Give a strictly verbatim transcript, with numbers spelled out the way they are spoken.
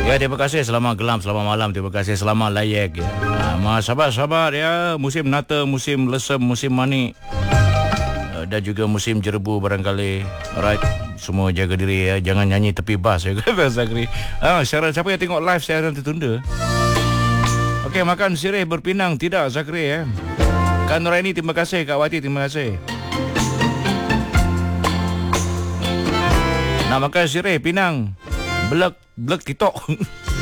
Ya, terima kasih. Selamat gelam, selamat malam. Terima kasih. Selamat layak ya. Ha, sabar-sabar ya. Musim nata, musim lesem, musim manik. Uh, dan juga musim jerebu barangkali. Alright. Semua jaga diri ya. Jangan nyanyi tepi bas ya. Kata Zakri. Ah, siaran siapa yang tengok live siaran tertunda? Okey, makan sirih berpinang. Tidak, Zakri ya. Kak Nuraini, terima kasih. Kak Wati, terima kasih. Nak makan sirih, pinang. Blek, blek titok.